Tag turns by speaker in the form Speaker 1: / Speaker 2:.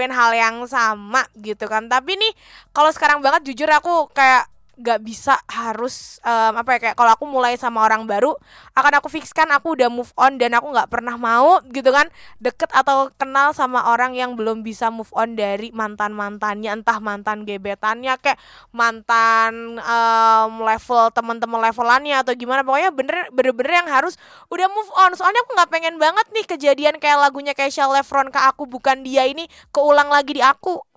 Speaker 1: ngelakuin hal yang sama gitu kan. Tapi nih kalau sekarang banget jujur aku kayak gak bisa harus kayak kalau aku mulai sama orang baru akan aku fixkan aku udah move on, dan aku nggak pernah mau gitu kan deket atau kenal sama orang yang belum bisa move on dari mantannya, entah mantan gebetannya kayak mantan level teman-teman levelannya atau gimana. Pokoknya bener-bener yang harus udah move on. Soalnya aku nggak pengen banget nih kejadian kayak lagunya Kesha Lefron ke Aku Bukan Dia ini keulang lagi di aku.